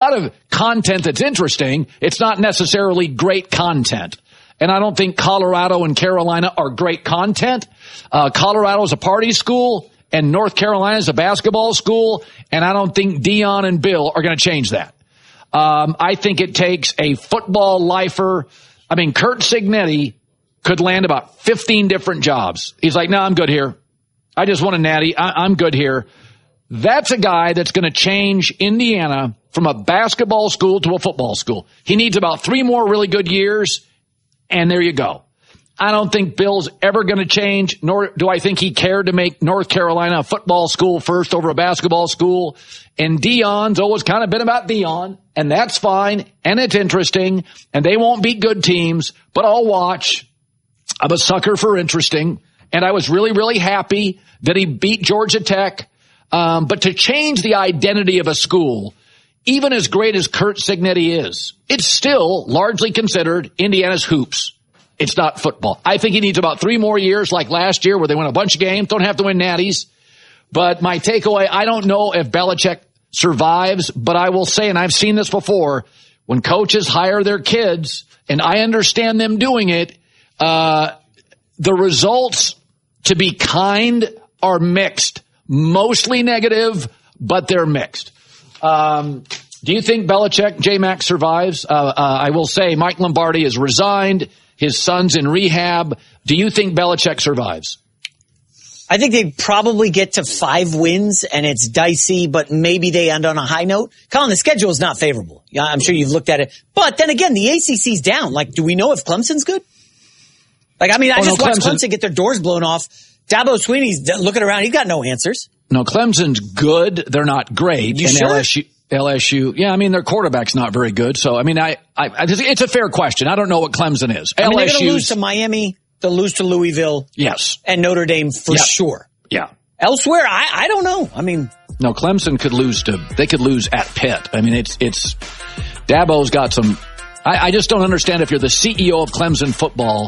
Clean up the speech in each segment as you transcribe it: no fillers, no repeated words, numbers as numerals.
lot of content that's interesting. It's not necessarily great content. And I don't think Colorado and Carolina are great content. Colorado is a party school, and North Carolina is a basketball school, and I don't think Dion and Bill are going to change that. I think it takes a football lifer. I mean, Curt Cignetti could land about 15 different jobs. He's like, no, I'm good here. I just want a natty. I'm good here. That's a guy that's going to change Indiana from a basketball school to a football school. He needs about 3 more really good years, and there you go. I don't think Bill's ever going to change, nor do I think he cared to make North Carolina a football school first over a basketball school. And Dion's always kind of been about Dion, and that's fine, and it's interesting, and they won't beat good teams, but I'll watch. I'm a sucker for interesting, and I was really, really happy that he beat Georgia Tech. But to change the identity of a school, even as great as Curt Cignetti is, it's still largely considered Indiana's hoops. It's not football. I think he needs about 3 more years like last year where they win a bunch of games, don't have to win natties. But my takeaway, I don't know if Belichick survives, but I will say, and I've seen this before, when coaches hire their kids, and I understand them doing it, the results, to be kind, are mixed. Mostly negative, but they're mixed. Do you think Belichick, J-Mac, survives? I will say Mike Lombardi has resigned. His son's in rehab. Do you think Belichick survives? I think they probably get to 5 wins, and it's dicey, but maybe they end on a high note. Colin, the schedule is not favorable. Yeah, I'm sure you've looked at it. But then again, the ACC's down. Like, do we know if Clemson's good? Like, I mean, I just watched Clemson get their doors blown off. Dabo Swinney's looking around. He's got no answers. No, Clemson's good. They're not great. You sure? LSU, yeah, I mean, their quarterback's not very good. So, I mean, it's a fair question. I don't know what Clemson is. I mean, they're going to lose to Miami. They'll lose to Louisville. Yes. And Notre Dame for sure. Yeah. Elsewhere, I don't know. I mean. No, Clemson could lose they could lose at Pitt. I mean, it's Dabo's got some, I just don't understand if you're the CEO of Clemson football.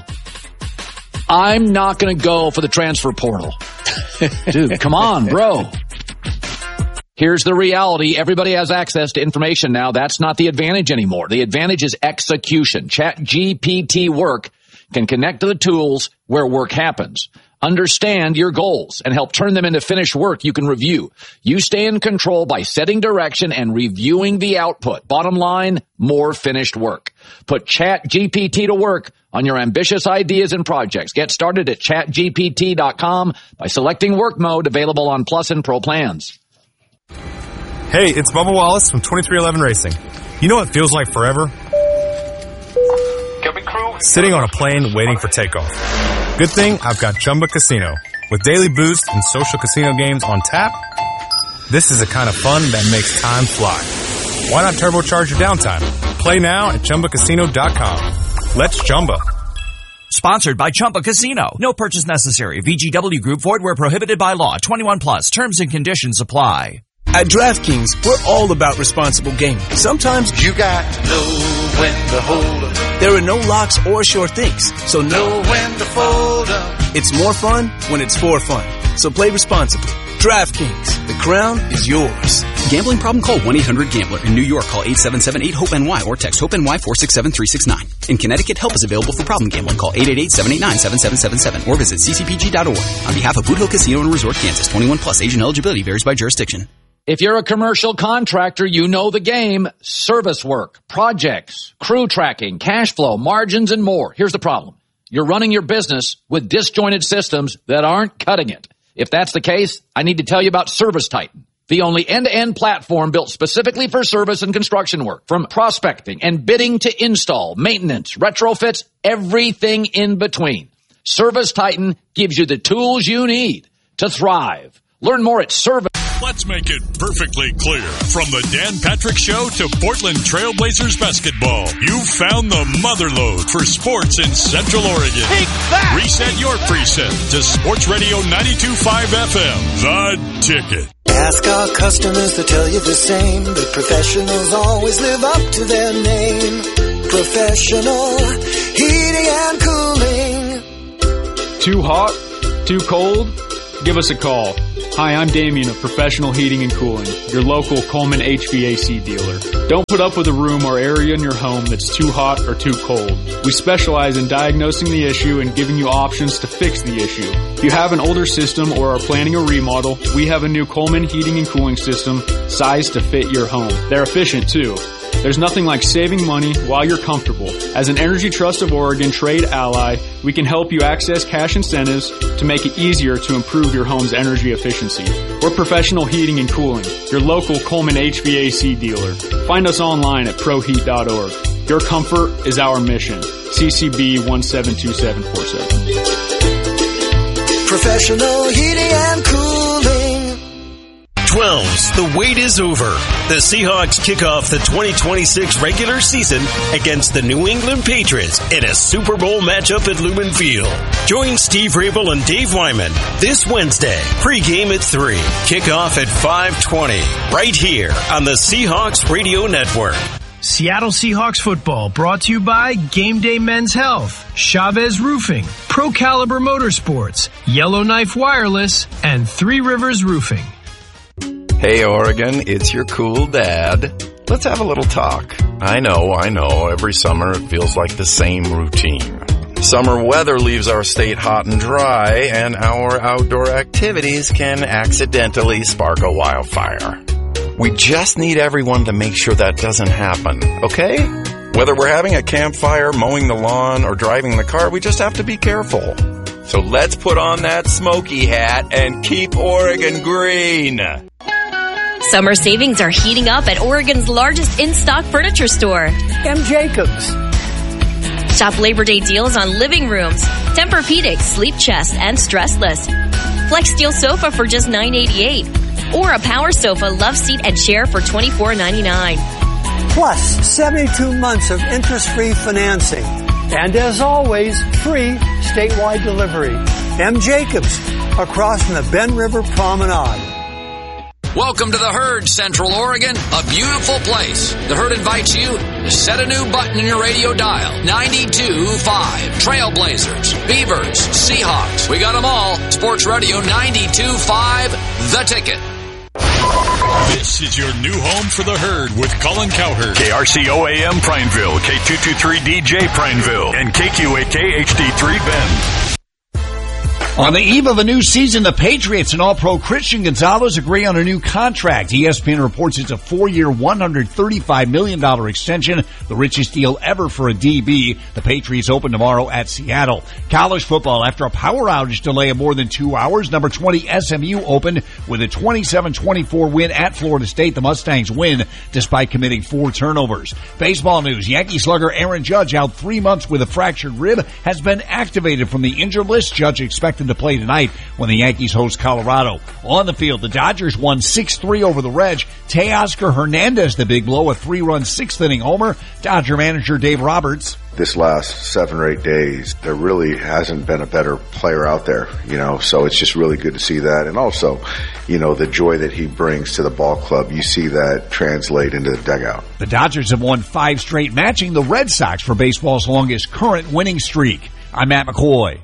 I'm not going to go for the transfer portal. Dude, come on, bro. Here's the reality. Everybody has access to information now. That's not the advantage anymore. The advantage is execution. ChatGPT Work can connect to the tools where work happens. Understand your goals and help turn them into finished work you can review. You stay in control by setting direction and reviewing the output. Bottom line, more finished work. Put ChatGPT to work on your ambitious ideas and projects. Get started at chatgpt.com by selecting work mode, available on Plus and Pro plans. Hey, it's Bubba Wallace from 2311 Racing. You know what feels like forever? Sitting on a plane waiting for takeoff. Good thing I've got Chumba Casino. With daily boosts and social casino games on tap, this is the kind of fun that makes time fly. Why not turbocharge your downtime? Play now at ChumbaCasino.com. Let's Chumba. Sponsored by Chumba Casino. No purchase necessary. VGW Group. Void where prohibited by law. 21 plus. Terms and conditions apply. At DraftKings, we're all about responsible gaming. Sometimes you got to know when to hold up. There are no locks or sure things, so know when to fold up. It's more fun when it's for fun. So play responsibly. DraftKings, the crown is yours. Gambling problem? Call 1-800-GAMBLER. In New York, call 877-8-HOPE-NY or text HOPE-NY 467-369. In Connecticut, help is available for problem gambling. Call 888-789-7777 or visit ccpg.org. On behalf of Boot Hill Casino and Resort, Kansas, 21 plus. Age and eligibility varies by jurisdiction. If you're a commercial contractor, you know the game. Service work, projects, crew tracking, cash flow, margins, and more. Here's the problem. You're running your business with disjointed systems that aren't cutting it. If that's the case, I need to tell you about ServiceTitan, the only end-to-end platform built specifically for service and construction work. From prospecting and bidding to install, maintenance, retrofits, everything in between. ServiceTitan gives you the tools you need to thrive. Learn more at Service. Let's make it perfectly clear. From the Dan Patrick Show to Portland Trailblazers basketball, you've found the motherlode for sports in Central Oregon. Take that! Reset your preset to Sports Radio 92.5 FM, The Ticket. Ask our customers to tell you the same. The professionals always live up to their name. Professional heating and cooling. Too hot? Too cold? Give us a call. Hi, I'm Damien of Professional Heating and Cooling, your local Coleman HVAC dealer. Don't put up with a room or area in your home that's too hot or too cold. We specialize in diagnosing the issue and giving you options to fix the issue. If you have an older system or are planning a remodel, we have a new Coleman Heating and Cooling system sized to fit your home. They're efficient too. There's nothing like saving money while you're comfortable. As an Energy Trust of Oregon trade ally, we can help you access cash incentives to make it easier to improve your home's energy efficiency. We're Professional Heating and Cooling, your local Coleman HVAC dealer. Find us online at proheat.org. Your comfort is our mission. CCB 172747. Professional Heating and Cooling. 12s, the wait is over. The Seahawks kick off the 2026 regular season against the New England Patriots in a Super Bowl matchup at Lumen Field. Join Steve Rabel and Dave Wyman this Wednesday. Pre-game at 3. Kickoff at 5:20. Right here on the Seahawks Radio Network. Seattle Seahawks football brought to you by Game Day Men's Health, Chavez Roofing, Pro Caliber Motorsports, Yellowknife Wireless, and Three Rivers Roofing. Hey Oregon, it's your cool dad. Let's have a little talk. I know, every summer it feels like the same routine. Summer weather leaves our state hot and dry, and our outdoor activities can accidentally spark a wildfire. We just need everyone to make sure that doesn't happen, okay? Whether we're having a campfire, mowing the lawn, or driving the car, we just have to be careful. So let's put on that smoky hat and keep Oregon green. Summer savings are heating up at Oregon's largest in-stock furniture store, M. Jacobs. Shop Labor Day deals on living rooms, Tempur-Pedic, Sleep Chest, and Stressless. Flex Steel sofa for just $9.88. Or a Power Sofa love seat and chair for $24.99. Plus 72 months of interest-free financing. And as always, free statewide delivery. M. Jacobs, across from the Ben River Promenade. Welcome to the Herd, Central Oregon, a beautiful place. The Herd invites you to set a new button in your radio dial. 92.5. Trailblazers, Beavers, Seahawks. We got them all. Sports Radio 92.5, The Ticket. This is your new home for the Herd with Colin Cowherd. KRCO-AM Prineville, K223DJ Prineville, and KQAK HD3 Bend. On the eve of a new season, the Patriots and All-Pro Christian Gonzalez agree on a new contract. ESPN reports it's a 4-year, $135 million extension, the richest deal ever for a DB. The Patriots open tomorrow at Seattle. College football, after a power outage delay of more than 2 hours, number 20 SMU opened with a 27-24 win at Florida State. The Mustangs win despite committing 4 turnovers. Baseball news, Yankee slugger Aaron Judge, out 3 months with a fractured rib, has been activated from the injured list. Judge expected to play tonight when the Yankees host Colorado. On the field, the Dodgers won 6-3 over the Reds. Teoscar Hernandez, the big blow, a 3-run 6th-inning homer. Dodger manager Dave Roberts. This last 7 or 8 days, there really hasn't been a better player out there, so it's just really good to see that. And also, the joy that he brings to the ball club, you see that translate into the dugout. The Dodgers have won 5 straight, matching the Red Sox for baseball's longest current winning streak. I'm Matt McCoy.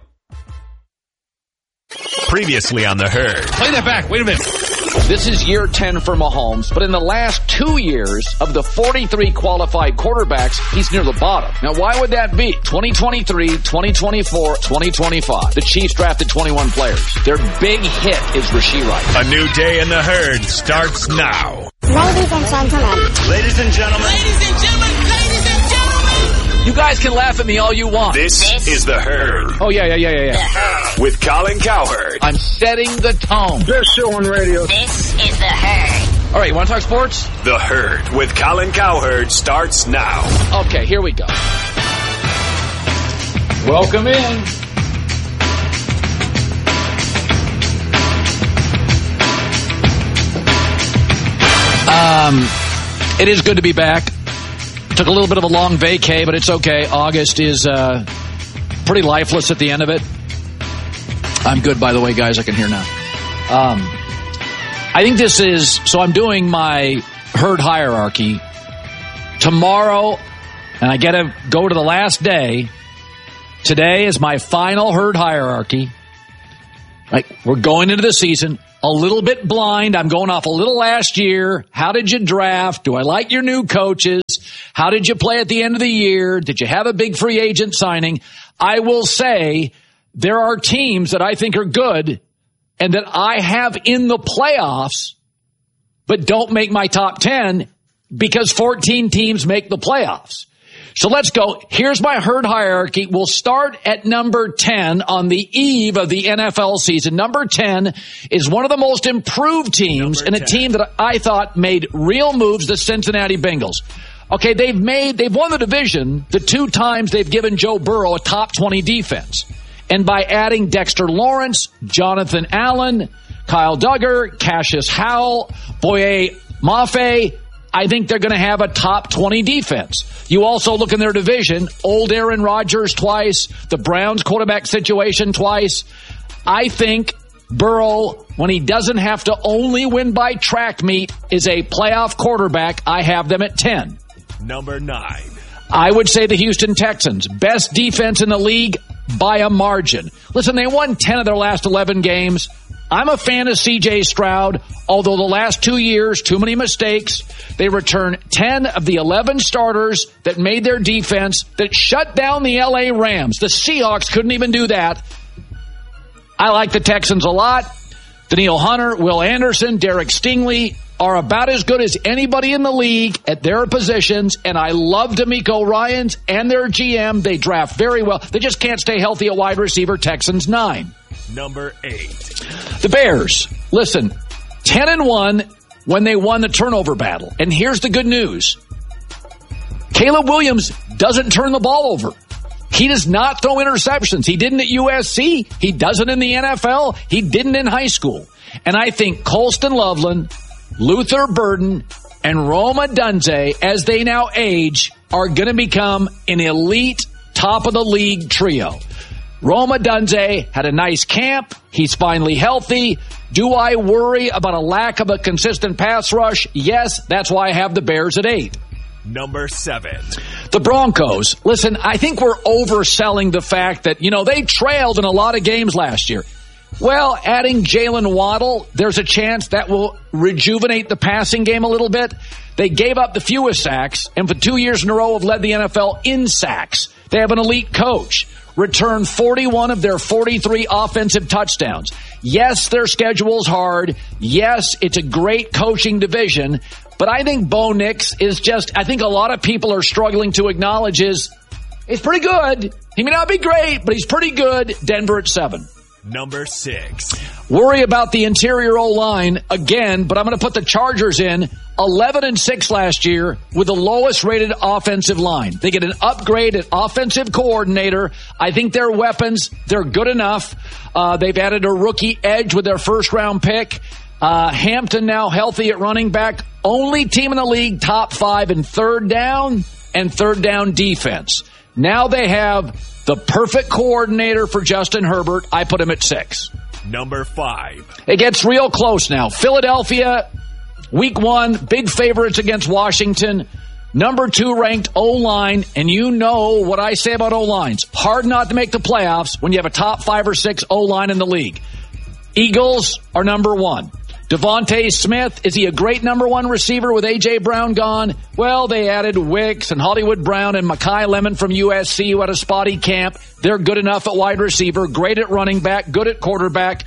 Previously on the Herd. Play that back. Wait a minute. This is year 10 for Mahomes, but in the last 2 years of the 43 qualified quarterbacks, he's near the bottom. Now, why would that be? 2023, 2024, 2025. The Chiefs drafted 21 players. Their big hit is Rashee Rice. A new day in the Herd starts now. Ladies and gentlemen. Ladies and gentlemen. Ladies and gentlemen. Ladies and gentlemen. You guys can laugh at me all you want. This is the Herd. Oh, yeah. With Colin Cowherd. I'm setting the tone. Best show on radio. This is the Herd. All right, you want to talk sports? The Herd with Colin Cowherd starts now. Okay, here we go. Welcome in. It is good to be back. Took a little bit of a long vacay, but it's okay. August is pretty lifeless at the end of it. I'm good, by the way, guys. I can hear now. I think this is... So I'm doing my Herd hierarchy tomorrow, and I get to go to the last day. Today is my final Herd hierarchy. Right, we're going into the season. a little bit blind. I'm going off a little last year. How did you draft? Do I like your new coaches? How did you play at the end of the year? Did you have a big free agent signing? I will say there are teams that I think are good and that I have in the playoffs, but don't make my top 10 because 14 teams make the playoffs. So let's go. Here's my herd hierarchy. We'll start at number 10 on the eve of the NFL season. Number 10 is one of the most improved teams and a team that I thought made real moves, the Cincinnati Bengals. Okay, they've won the division the 2 times they've given Joe Burrow a top 20 defense. And by adding Dexter Lawrence, Jonathan Allen, Kyle Duggar, Cassius Howell, Boye Mafe, I think they're going to have a top 20 defense. You also look in their division, old Aaron Rodgers twice, the Browns quarterback situation twice. I think Burrow, when he doesn't have to only win by track meet, is a playoff quarterback. I have them at 10. Number 9. I would say the Houston Texans, best defense in the league by a margin. Listen, they won 10 of their last 11 games. I'm a fan of C.J. Stroud, although the last 2 years, too many mistakes. They returned 10 of the 11 starters that made their defense, that shut down the L.A. Rams. The Seahawks couldn't even do that. I like the Texans a lot. Daniil Hunter, Will Anderson, Derek Stingley are about as good as anybody in the league at their positions, and I love DeMeco Ryans and their GM. They draft very well. They just can't stay healthy at wide receiver. Texans 9. Number 8. The Bears. Listen, 10-1 when they won the turnover battle. And here's the good news. Caleb Williams doesn't turn the ball over. He does not throw interceptions. He didn't at USC. He doesn't in the NFL. He didn't in high school. And I think Colston Loveland, Luther Burden, and Roma Dunze, as they now age, are going to become an elite top-of-the-league trio. Roma Dunze had a nice camp. He's finally healthy. Do I worry about a lack of a consistent pass rush? Yes, that's why I have the Bears at 8. Number 7. The Broncos. Listen, I think we're overselling the fact that, they trailed in a lot of games last year. Well, adding Jalen Waddle, there's a chance that will rejuvenate the passing game a little bit. They gave up the fewest sacks, and for 2 years in a row have led the NFL in sacks. They have an elite coach. Returned 41 of their 43 offensive touchdowns. Yes, their schedule's hard. Yes, it's a great coaching division. But I think Bo Nix is I think a lot of people are struggling to acknowledge he's pretty good. He may not be great, but he's pretty good. Denver at 7. Number 6. Worry about the interior O-line again, but I'm going to put the Chargers in 11-6 last year with the lowest rated offensive line. They get an upgrade at offensive coordinator. I think their weapons, they're good enough. They've added a rookie edge with their first round pick. Hampton now healthy at running back. Only team in the league top 5 in third down and third down defense. Now they have the perfect coordinator for Justin Herbert. I put him at 6. Number 5. It gets real close now. Philadelphia, week 1, big favorites against Washington. Number 2 ranked O-line, and you know what I say about O-lines. Hard not to make the playoffs when you have a top 5 or 6 O-line in the league. Eagles are number 1. Devontae Smith, is he a great number 1 receiver with A.J. Brown gone? Well, they added Wicks and Hollywood Brown and Mekhi Lemon from USC who had a spotty camp. They're good enough at wide receiver, great at running back, good at quarterback.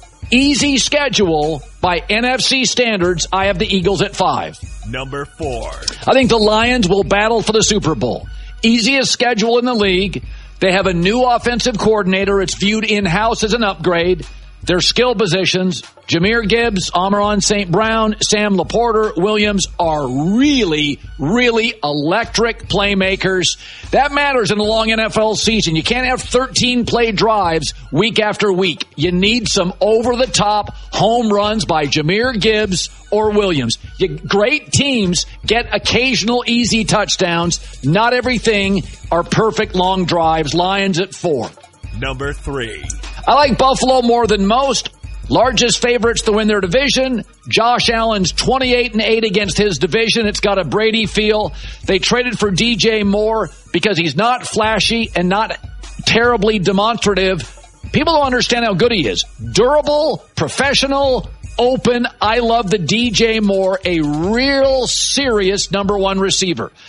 Easy schedule by NFC standards. I have the Eagles at 5. Number 4. I think the Lions will battle for the Super Bowl. Easiest schedule in the league. They have a new offensive coordinator. It's viewed in-house as an upgrade. Their skill positions, Jahmyr Gibbs, Amon-Ra St. Brown, Sam Laporta, Williams are really, really electric playmakers. That matters in a long NFL season. You can't have 13-play drives week after week. You need some over-the-top home runs by Jahmyr Gibbs or Williams. Great teams get occasional easy touchdowns. Not everything are perfect long drives. Lions at 4. Number 3. I like Buffalo more than most. Largest favorites to win their division. Josh Allen's 28-8 against his division. It's got a Brady feel. They traded for DJ Moore because he's not flashy and not terribly demonstrative. People don't understand how good he is. Durable, professional, open. I love the DJ Moore, a real serious number one receiver.